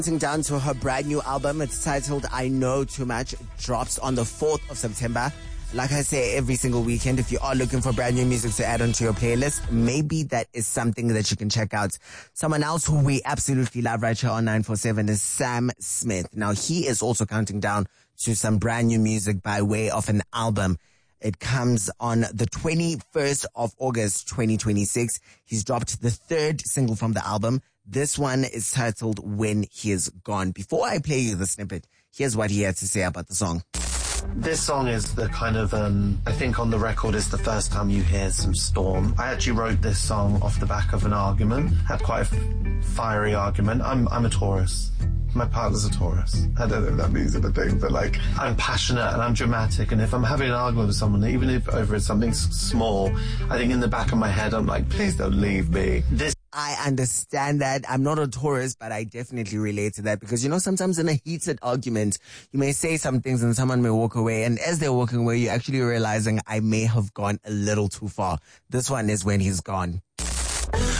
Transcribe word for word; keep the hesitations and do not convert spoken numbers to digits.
Down to her brand new album. It's titled I Know Too Much. It drops on the fourth of September. Like I say every single weekend, if you are looking for brand new music to add onto your playlist, maybe that is something that you can check out. Someone else who we absolutely love right here on nine four seven is Sam Smith. Now, he is also counting down to some brand new music by way of an album. It comes on the twenty-first of August, twenty twenty-six. He's dropped the third single from the album. This one is titled When He Is Gone. Before I play you the snippet, here's what he had to say about the song. This song is the kind of, um, I think on the record is the first time you hear some storm. I actually wrote this song off the back of an argument. Had quite a f- fiery argument. I'm, I'm a Taurus. My partner's a Taurus. I don't know if that means anything, but like, I'm passionate and I'm dramatic, and if I'm having an argument with someone, even if over something s- small, I think in the back of my head, I'm like, please don't leave me. This I understand that. I'm not a Taurus, but I definitely relate to that because, you know, sometimes in a heated argument, you may say some things and someone may walk away. And as they're walking away, you're actually realizing I may have gone a little too far. This one is When He's Gone.